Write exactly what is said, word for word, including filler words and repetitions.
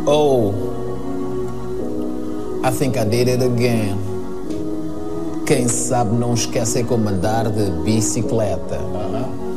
Oh, I think I did it again. Quem sabe não esquece como andar de bicicleta. Uh-huh.